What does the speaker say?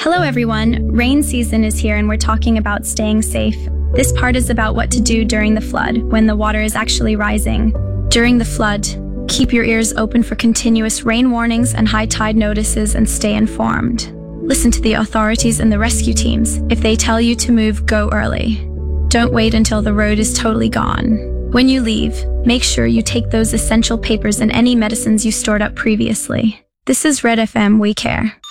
Hello everyone, rain season is here and we're talking about staying safe. This part is about what to do during the flood, when the water is actually rising. During the flood, keep your ears open for continuous rain warnings and high tide notices and stay informed. Listen to the authorities and the rescue teams. If they tell you to move, go early. Don't wait until the road is totally gone. When you leave, make sure you take those essential papers and any medicines you stored up previously. This is Red FM, we care.